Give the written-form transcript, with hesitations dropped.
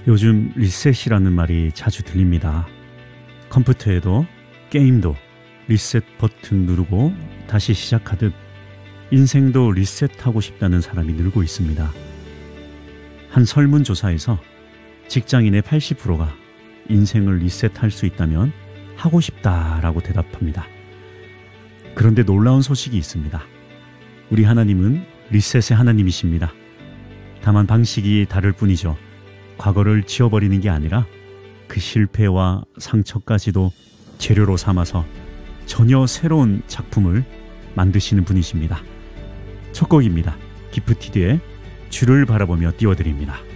요즘 리셋이라는 말이 자주 들립니다. 컴퓨터에도 게임도 리셋 버튼 누르고 다시 시작하듯 인생도 리셋하고 싶다는 사람이 늘고 있습니다. 한 설문조사에서 직장인의 80%가 인생을 리셋할 수 있다면 하고 싶다라고 대답합니다. 그런데 놀라운 소식이 있습니다. 우리 하나님은 리셋의 하나님이십니다. 다만 방식이 다를 뿐이죠. 과거를 지워버리는 게 아니라 그 실패와 상처까지도 재료로 삼아서 전혀 새로운 작품을 만드시는 분이십니다. 첫 곡입니다. 기프티드의 주를 바라보며 띄워드립니다.